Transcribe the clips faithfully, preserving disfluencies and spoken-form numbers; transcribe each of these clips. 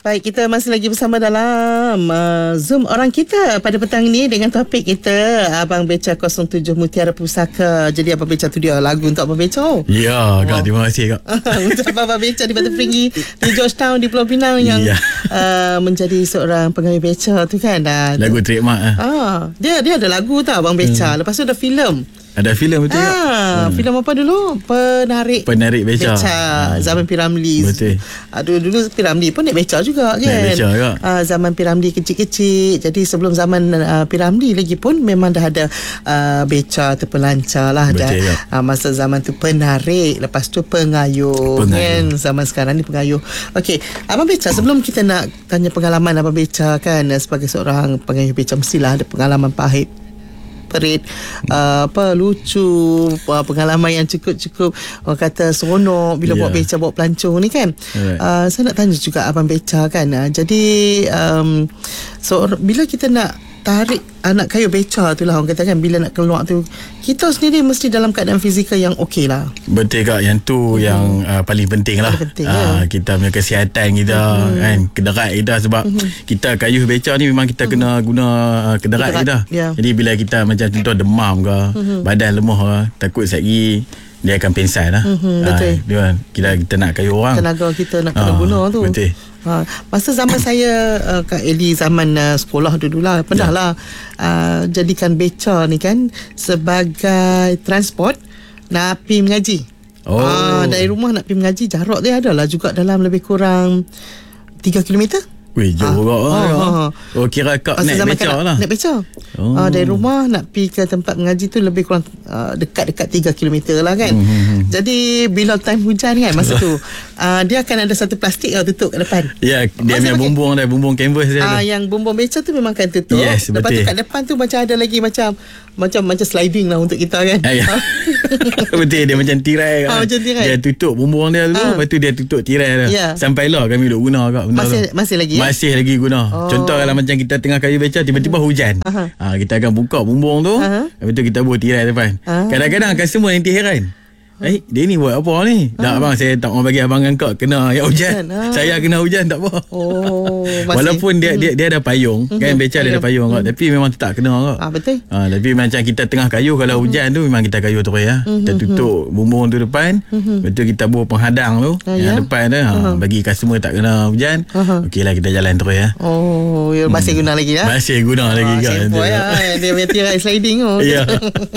Baik, kita masih lagi bersama dalam uh, Zoom Orang Kita pada petang ini dengan topik kita Abang Beca kosong tujuh Mutiara Pusaka. Jadi Abang Beca tu dia lagu untuk Abang Beca. Ya, Kak, terima kasih Kak. Untuk Abang Beca di Batu Peringgi, di Georgetown, di Pulau Pinang yang ya. uh, menjadi seorang pengayuh beca tu kan. Dan, lagu trademark ah. ah, dia dia ada lagu tau Abang Beca. Hmm. Lepas tu ada filem. Ada filem betul tak? Ah, hmm. filem apa dulu? Penarik Penarik beca. beca. Hmm. Zaman P. Ramlee. Betul. Aduh, dulu P. Ramlee pun naik beca juga kan. Naik beca juga. Ah, zaman P. Ramlee kecil-kecil. Jadi sebelum zaman uh, P. Ramlee lagi pun memang dah ada uh, beca tu pelancar lah. Betul dah. Uh, masa zaman tu penarik, lepas tu pengayuh. Pengayuh. Kan? Zaman sekarang ni pengayuh. Okey, Abang Beca, sebelum kita nak tanya pengalaman Abang Beca kan sebagai seorang pengayuh beca, mestilah ada pengalaman pahit, perit, uh, apa lucu, uh, pengalaman yang cukup-cukup orang kata seronok bila yeah. bawa beca, bawa pelancong ni kan. Right. Uh, saya nak tanya juga Abang Beca kan. Uh, jadi um, so, bila kita nak tarik anak kayu beca tu lah orang kata kan, bila nak keluar tu kita sendiri mesti dalam keadaan fizikal yang okey lah. Betul Kak, yang tu hmm. yang uh, paling penting lah. Paling penting, uh, ya. Kita punya kesihatan kita hmm. kan, kederat kita sebab hmm. kita kayuh beca ni memang kita hmm. kena guna uh, kederat kita. Ya. Jadi bila kita macam contoh demam ke, hmm. badan lemah ke, takut sekali dia akan pingsan lah. Hmm, betul. Uh, dia, kita, kita nak kayuh orang, tenaga kita nak kena uh, guna tu. Betul. Ha, masa zaman saya uh, Kak Eli zaman uh, sekolah dululah pernah lah uh, jadikan beca ni kan sebagai transport nak pergi mengaji. Oh. Uh, dari rumah nak pergi mengaji jarak dia adalah juga dalam lebih kurang tiga kilometer. Weh, jauh juga ha, lah. Ha, ha. Oh, kira Kak naik beca kan, lah. Naik beca. Oh. Uh, dari rumah nak pergi ke tempat mengaji tu lebih kurang uh, dekat-dekat tiga kilometer lah kan. Hmm. Jadi bila time hujan kan masa tu uh, dia akan ada satu plastik yang tutup kat depan. Ya, dia punya bumbung dia, bumbung canvas dia. Ah, uh, yang bumbung beca tu memang akan tutup. Yes, lepas betul. tu kat depan tu macam ada lagi macam macam macam sliding lah untuk kita kan. Ya. Betul, dia macam tirai kan. Ah, macam tirai. Dia tutup bumbung dia dulu, ah. lepas tu dia tutup tirai dia. Yeah. Sampailah kami duk guna Kak. Masih tu. masih lagi. Ya? Masih lagi guna. Oh. Contoh kalau macam kita tengah kayu beca tiba-tiba hujan. Uh-huh. Ha, kita akan buka bumbung tu. Uh-huh. Lepas tu kita buat tirai depan. Uh-huh. Kadang-kadang customer nanti heran. Eh, dia ni buat apa ni? Tak uh-huh. abang, saya tak mau bagi abang angkat kena yang hujan. Uh-huh. Saya kena hujan tak apa. Oh, walaupun dia, dia dia ada payung, uh-huh. kan beca dia ada payung uh-huh. tapi memang tak kena Kak. Ah, betul. Ha, tapi macam kita tengah kayuh kalau uh-huh. hujan tu memang kita kayuh terus ya. Uh-huh. Kita tutup bumbung tu depan. Uh-huh. Lepas tu kita buat penghadang tu uh, yang yeah. depan tu. Ha, uh-huh. bagi customer tak kena hujan. Uh-huh. Okeylah kita jalan terus ya. Oh, ya, masih hmm. guna lagi ya. Masih guna oh, lagi Kak. Sempoi ya. Dia punya tirai sliding tu. Ya.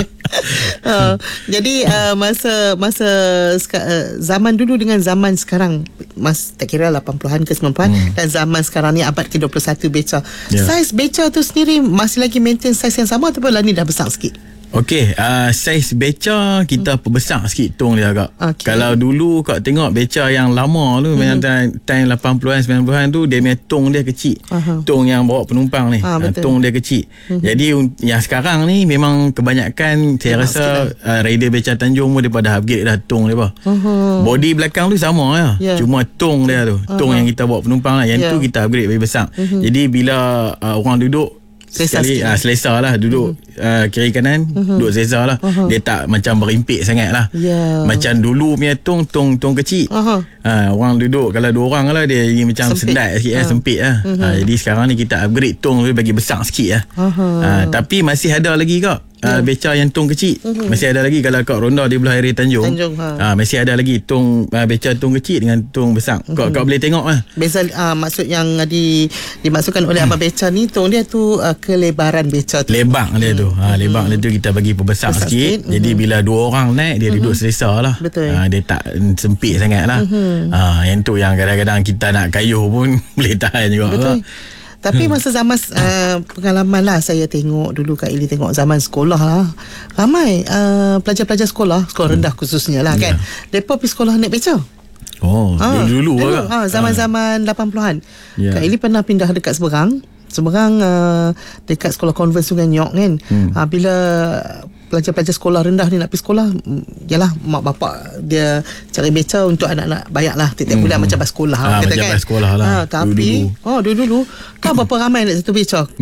uh, jadi uh, masa masa uh, zaman dulu dengan zaman sekarang, mas tak kira lapan puluhan ke sembilan puluhan hmm. dan zaman sekarang ni abad ke dua puluh satu beca. Yeah. Saiz beca tu sendiri masih lagi maintain saiz yang sama ataupun lah ni dah besar sikit? Okey, uh, saiz beca kita hmm. perbesar sikit tong dia Kak. Okay. Kalau dulu Kak tengok beca yang lama tu, hmm. macam time lapan puluhan sembilan puluhan tu, dia punya tong dia kecil. Uh-huh. Tong yang bawa penumpang ni, ha, uh, tong dia kecil. Hmm. Jadi yang sekarang ni memang kebanyakan saya Memang rasa uh, rider beca Tanjung pun daripada upgrade dah tong dia apa. Uh-huh. Body belakang tu sama ya. Yeah. Cuma tong dia tu, tong uh-huh. yang kita bawa penumpang lah, yang yeah. tu kita upgrade lebih besar. Uh-huh. Jadi bila uh, orang duduk selesa sekali, uh, selesa lah duduk uh-huh. uh, kiri kanan, uh-huh. duduk selesa lah. Uh-huh. Dia tak macam berimpit sangat lah. Yeah. Macam dulu punya tong, tong, tong kecil. Uh-huh. Uh, orang duduk, kalau dua orang lah dia jadi macam sempit. Sedat sikit uh. lah, sempit lah. Uh-huh. Uh, jadi sekarang ni kita upgrade tong tu bagi besar sikit lah. Uh-huh. Uh, tapi masih ada lagi Kak. Uh, yeah. beca yang tong kecil uh-huh. masih ada lagi. Kalau Kak ronda di belah area Tanjung, Tanjung ha. uh, masih ada lagi tong uh, beca tong kecil dengan tong besar. uh-huh. Kak, Kak boleh tengok lah. Beza uh, maksud yang di dimaksudkan oleh Abang Beca ni, tong dia tu uh, kelebaran beca tu. Lebang dia tu. Ha, lebang uh-huh. dia tu kita bagi perbesar sikit. sikit. Uh-huh. Jadi bila dua orang naik dia uh-huh. duduk selesa lah. Betul. Uh, dia tak sempit sangat lah. Uh-huh. Uh, yang tu yang kadang-kadang kita nak kayuh pun boleh tahan juga. Betul. Lah. Tapi masa zaman uh, pengalaman lah saya tengok dulu Kak Eli tengok zaman sekolah lah, ramai uh, pelajar-pelajar sekolah, sekolah rendah khususnya lah kan, yeah. mereka pergi sekolah naik beca. Oh, ha, dulu lah. Ha, zaman-zaman lapan puluhan. Yeah. Kak Eli pernah pindah dekat Seberang. Seberang uh, dekat sekolah konvent Sungai Nyok kan. Hmm. Ha, bila pelajar-pelajar sekolah rendah ni nak pergi sekolah, yalah mak bapak dia cari beca untuk anak-anak bayar lah tiap-tiap hmm. bulan macam bas sekolah. Ha, macam kan. bas sekolah lah. Ha, tapi dulu-dulu. Oh, dulu-dulu kan berapa ramai nak satu beca kat hmm.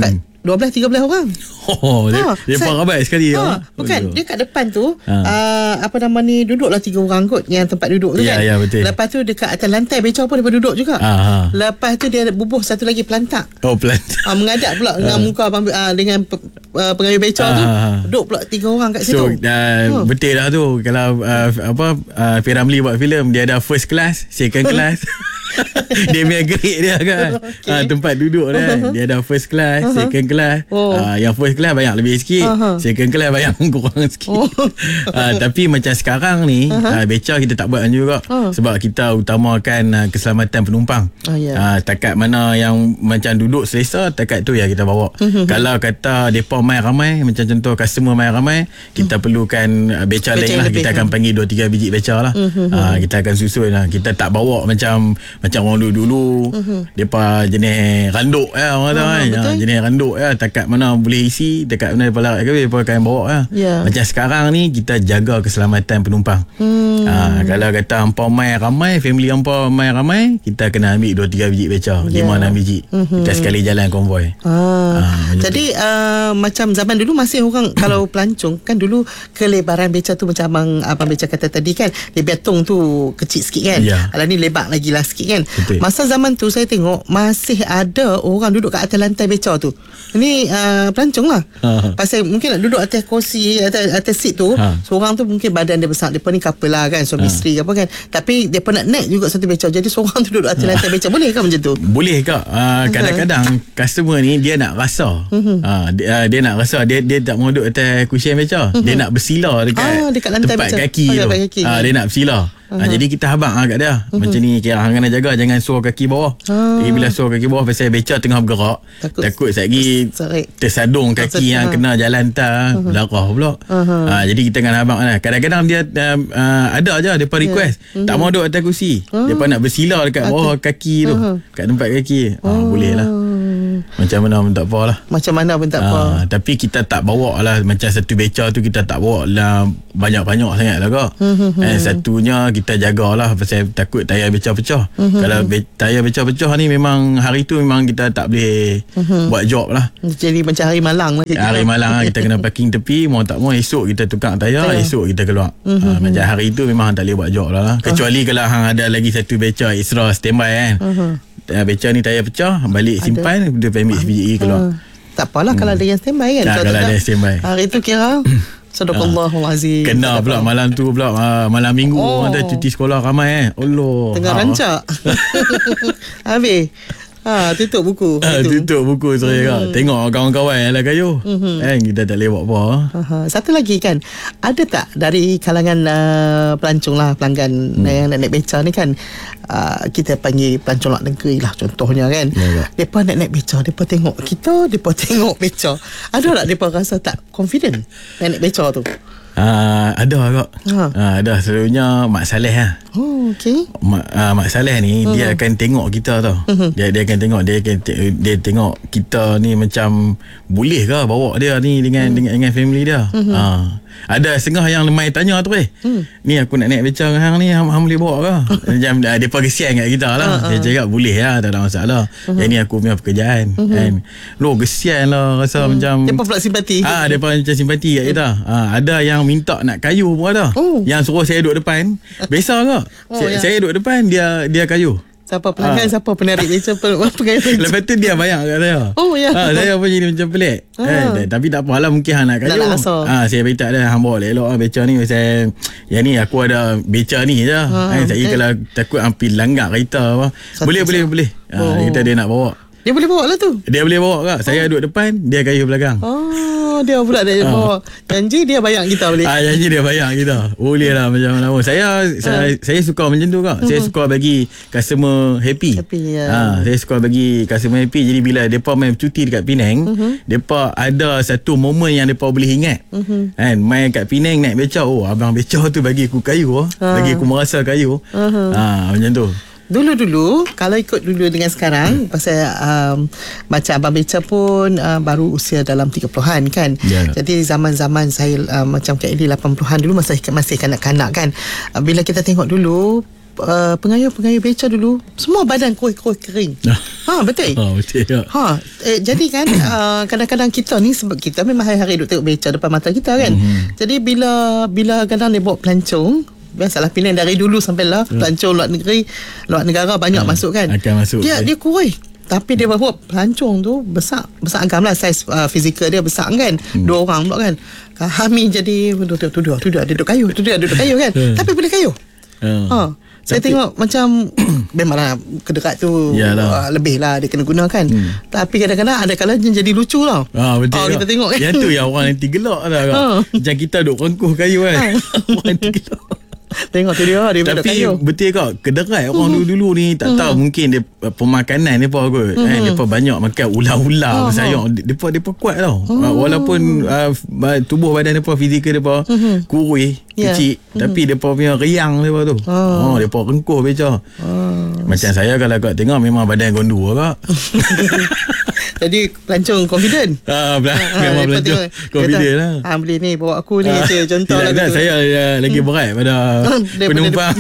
dua belas tiga belas orang. Oh, dia, ha, dia saya, ramai sekali. Ha, ya? bukan, oh, dia kat depan tu, ha. uh, apa nama ni, duduklah tiga orang kot yang tempat duduk tu ya, kan. Ya, betul. Lepas tu dekat atas lantai beca pun dia duduk juga. Ha, ha. Lepas tu dia bubuh satu lagi pelantak. Oh, pelantak. Uh, mengadap pula dengan muka abang, uh, dengan uh, pengayuh beca ha, tu. Ha. Duduk pula tiga orang kat So, situ. uh, ha. betul dah tu. Kalau uh, apa uh, P. Ramlee buat filem, dia ada first class, second class. Dia punya grade dia kan. Okay. Ha, tempat duduk dia. Dia ada first class, uh-huh. second class. Oh. Ha, yang first class banyak lebih sikit, uh-huh. second class banyak kurang sikit. Oh. Ha, tapi macam sekarang ni, uh-huh. ha, beca kita tak buat juga. Uh. Sebab kita utamakan uh, keselamatan penumpang. Uh, yeah. ha, takat mana yang macam duduk selesa, takat tu yang kita bawa. Uh-huh. Kalau kata depa main ramai, macam contoh customer main ramai, kita uh-huh. perlukan uh, beca lain lah. Kita akan panggil dua tiga biji beca lah. Uh-huh. Ha, kita akan susun lah. Kita tak bawa macam macam orang dulu-dulu uh-huh. depa jenis randuk ya, orang tahu uh-huh, kan. Ha, jenis randuk ya, takat mana boleh isi, takat mana depa larat ke depa akan bawa ya. Yeah. Macam sekarang ni kita jaga keselamatan penumpang. Hmm. Ha, kalau kata hangpa mai ramai, family hangpa mai ramai, kita kena ambil dua tiga biji beca, yeah. lima enam biji. Uh-huh. Kita sekali jalan konvoi. Ah. Ha, jadi uh, macam zaman dulu masih orang kalau pelancong kan dulu kelebaran beca tu macam abang abang beca kata tadi kan, dia biatong tu kecil sikit kan. Yeah. Alah ni lebar lagi lah sikit kan. Betul. Masa zaman tu saya tengok masih ada orang duduk kat atas lantai beca tu. Ini uh, pelancong lah. Ha. Pasal mungkin nak duduk atas kursi, atas, atas seat tu, ha. Seorang tu mungkin badan dia besar. Mereka ni couple lah kan, suami ha. isteri apa kan. Tapi mereka nak naik juga satu beca. Jadi seorang tu duduk atas ha. lantai beca. Boleh ke macam tu? Boleh kak. Uh, kadang-kadang customer ni dia nak rasa. Uh-huh. Uh, dia, dia nak rasa. Dia dia tak mau duduk atas cushion beca. Uh-huh. Dia nak bersila dekat, ah, dekat lantai tempat beca. kaki oh, tu. Kaki. Uh, dia nak bersila. Uh-huh. Ha, jadi kita habang lah kat dia. Uh-huh. Macam ni kira hang kena jaga jangan suruh kaki bawah. Uh-huh. Jadi bila suruh kaki bawah pasal beca tengah bergerak, takut, takut lagi tersadung kaki yang kena jalan tak, uh-huh. berdarah pula. Uh-huh. Ha, jadi kita kena habang lah. Kadang-kadang dia uh, uh, ada je depa request, yeah. uh-huh. tak mau duduk atas kursi. Uh-huh. Depa nak bersila dekat bawah kaki tu, uh-huh. kat tempat kaki. Ha, uh-huh. boleh lah. Macam mana pun tak apa lah. Macam mana pun tak apa. Ha, tapi kita tak bawa lah. Macam satu beca tu kita tak bawa lah banyak-banyak sangat lah kak. Mm-hmm. Eh, satunya kita jagalah pasal takut tayar beca pecah. Mm-hmm. Kalau be- tayar beca pecah ni memang hari tu memang kita tak boleh mm-hmm. buat job lah. Jadi macam hari malang lah. Hari malang lah kita kena parking tepi. Mau tak mau esok kita tukar tayar, tayar. Esok kita keluar. Mm-hmm. Ha, macam hari tu memang tak boleh buat job lah, lah. Kecuali uh. kalau hang ada lagi satu beca extra standby kan. Mm-hmm. Beca ni tayar pecah, balik ada. Simpan, dia ambil sebiji keluar. Uh, tak apalah hmm. kalau ada yang standby kan. Nah, kalau ada yang standby. Hari tu kira Sadaqallahul Azim. Kena pula malam tu pula malam minggu oh. ada cuti sekolah ramai eh. Allah. Tengah ha. rancak. Habis. Ha, tutup buku. Ha, tutup buku saya hmm. kak. Tengok kawan-kawan yang lah kayu. Hmm. Eh, kita tak boleh buat apa. Aha. Satu lagi kan, ada tak dari kalangan uh, pelancong lah, pelanggan hmm. yang nak naik beca ni kan, uh, kita panggil pelancong luar negeri lah contohnya kan. Ya, ya. Mereka nak naik beca, mereka tengok kita, mereka tengok beca. Ada tak mereka rasa tak confident nak naik beca tu? Uh, ada kak. Ha. Uh, ada selalunya Mak Saleh lah. Oh, okey. Mak, uh, Mak Saleh ni uh-huh. dia akan tengok kita tau. Uh-huh. Dia dia akan tengok dia akan dia tengok kita ni macam boleh ke bawa dia ni dengan uh-huh. dengan dengan family dia. Uh-huh. Uh, ada setengah yang lemai tanya tu eh. Uh-huh. Ni aku nak naik beca dengan hang ni, hang, hang boleh bawa ke? Macam uh, dia pagi kesian kat kita lah. Uh-huh. Dia cakap boleh lah, tak ada masalah. Uh-huh. Yang ni aku punya pekerjaan uh-huh. kan. Lo kesian lah rasa uh-huh. macam depa pula simpati. Ah, depa macam simpati kat kita. Ah, ada yang minta nak kayu pun ada. Oh. Yang suruh saya duduk depan. Biasa ke? Oh, saya, ya. saya duduk depan, dia dia kayu. Siapa pelanggan, ha. siapa penarik beca, pegawai beca. Lepas tu dia bayar kat saya. Oh ya. Ha, saya pun jadi macam pelik. Ha. Eh, tapi tak apalah, mungkin hang nak kayu. Ha, saya beritahu dia, hang bawa elok lah beca ni. Saya, yang ni aku ada beca ni je. Ha, eh, saya eh. kalau takut hampir langgar kereta apa. Boleh, boleh, boleh. Ha, oh. Kita dia nak bawa. Dia boleh bawa lah tu. Dia boleh bawa kak. Saya oh. duduk depan, dia kayu belakang. Oh, dia pula dia ha. bawa. Janji dia bayar kita boleh. Ah, janji dia bayar kita. Boleh lah macam mana pun. Saya ha. saya saya suka macam tu kak. Uh-huh. Saya suka bagi customer happy. Happy ya. Ha, saya suka bagi customer happy. Jadi bila depa main cuti dekat Penang, uh-huh. depa ada satu momen yang depa boleh ingat. Uh-huh. Kan, main kat Penang naik beca, oh abang beca tu bagi aku kayu ah. Ha. Bagi aku merasa kayu. Uh-huh. Ha, macam tu. Dulu-dulu, kalau ikut dulu dengan sekarang, hmm. pasal um, macam abang beca pun uh, baru usia dalam tiga puluhan kan. Yeah. Jadi zaman-zaman saya uh, macam Kak Eli lapan puluhan dulu, masa masih kanak-kanak kan. Uh, bila kita tengok dulu, uh, pengayuh-pengayuh beca dulu semua badan kuih-kuih kering. Ha, betul. Ha, betul ya. Ha, eh, jadi kan uh, kadang-kadang kita ni sebab kita memang hari-hari duduk tengok beca depan mata kita kan. Mm-hmm. Jadi bila bila kadang dia bawa pelancong, biasalah Penang dari dulu sampai lah hmm. pelancong luar negeri, luar negara banyak ha, masuk kan. Akan masuk. Dia dia kuih. Tapi dia bawa pelancong tu besar, besar agam lah saiz uh, fizikal dia besar kan. Hmm. Dua orang pula kan. Kami jadi tu tu tu tu dia duduk kayu, tu dia duduk kayu kan. Tapi boleh kayu. Hmm. Ha. Saya tapi, tengok macam memanglah kedekat tu uh, lebih lah dia kena gunakan. Hmm. Tapi kadang-kadang ada kalanya jadi lucu tau. Ah, betul. Oh, kita tengok kan. Yang tu yang orang nanti gelak lah. Ha. Macam kita duduk rengkuh kayu kan. Ha. Orang nanti gelak. Tengok tu dia dia tapi betul kau kederai orang uh-huh. dulu-dulu ni tak uh-huh. tahu mungkin dia pemakanan depa kot uh-huh. eh depa banyak makan ular-ular uh-huh. sayang depa depa kuat tau uh-huh. walaupun uh, tubuh badan depa fizikal depa uh-huh. kurus yeah. kecil uh-huh. tapi depa punya riang depa tu uh-huh. oh depa rengkuh beca uh-huh. macam saya kalau kau tengok memang badan gondu kak. Jadi pelancong confident. Ah, belah, ha, memang pelancong confident lah. Ah, boleh ni bawa aku ni je contoh lah. Saya uh, lagi berat pada penumpang.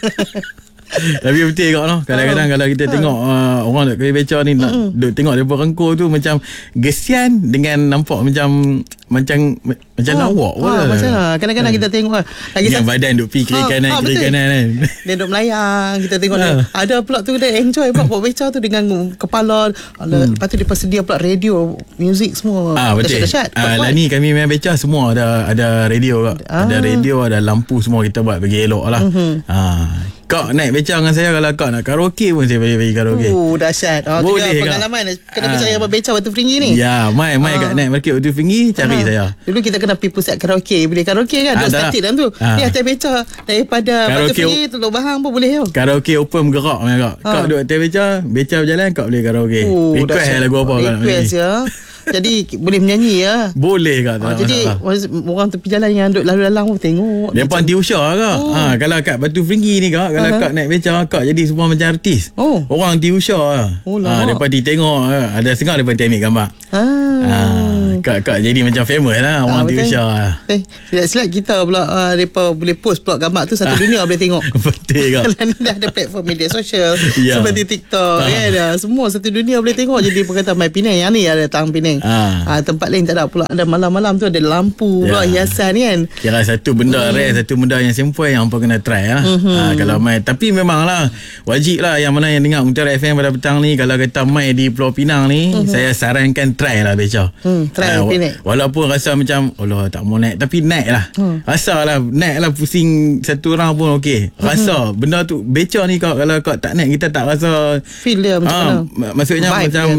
Tapi betul kak noh. Kadang-kadang kalau kita tengok uh, orang nak kerja beca ni nak duk tengok depa rengkuh tu macam gesian dengan nampak macam macam macam ha, lawak pula. Ha, macam lah. Kadang-kadang ha. kita tengok lagi yang badan duk pi kiri ha, kanan ha, kiri betul. kanan kan. Dia duk melayang, kita tengok ha. dia. Ada pula tu dia enjoy buat buat beca tu dengan kepala. Hmm. Lepas tu dia sedia pula radio, music semua. Ah, betul. Dahsyat. Ah, lah ni kami main beca semua ada ada radio kak. Ah. Ada radio, ada lampu semua kita buat bagi elok lah. Mm-hmm. Ah. Kak naik beca dengan saya kalau kak nak karaoke pun saya bagi karaoke. Oh, dahsyat. Oh, boleh pengalaman kak. Kena percaya apa beca Batu Feringgi ni. Ya, mai mai kat naik market Batu Feringgi cari ha. saya. Dulu kita kena pergi pusat karaoke, boleh karaoke kan. Duk statik dalam tu. Ni atas beca daripada Batu Feringgi Teluk Bahang pun boleh tau. Karaoke open bergerak mai kak. Ha. Kak duduk atas beca, beca berjalan kak boleh karaoke. Oh, request lagu apa kak nak nyanyi. Request ya. Jadi boleh menyanyi ya. Boleh kak. Ha, jadi orang tepi jalan yang duduk lalu-lalang pun tengok. Dia pun anti usaha kak. Oh. Ha, kalau kat Batu Feringgi ni kak, kalau uh-huh. kak naik beca kak jadi semua macam artis. Oh. Orang anti usaha. Oh, ha, depa tengok ada setengah depa ambil gambar. Ha. Ha, kak kak jadi macam famous lah orang anti usaha. Eh, silap kita pula uh, depa boleh post pula gambar tu satu dunia boleh tengok. Betul kak. Kalau ni dah ada platform media sosial yeah. seperti TikTok ha. kan. Semua satu dunia boleh tengok. Jadi perkataan My Penang yang ni ada Tang Penang. Ha. Ha, tempat lain tak ada pula. Ada malam-malam tu ada lampu pula yeah. hiasan kan. Kira satu benda mm. rare, satu benda yang simple yang apa kena try lah. Mm-hmm. Ha, kalau main tapi memang lah wajib lah yang mana yang dengar Mutiara F M pada petang ni kalau kata main di Pulau Pinang ni mm-hmm. saya sarankan try lah beca. Mm, try ha, wa- walaupun rasa macam Allah tak mau naik tapi naik lah. Mm. Rasa lah naik lah pusing satu orang pun okey. Rasa mm-hmm. benda tu beca ni kau kalau kau tak naik kita tak rasa feel dia macam ha, mana. Maksudnya vibe macam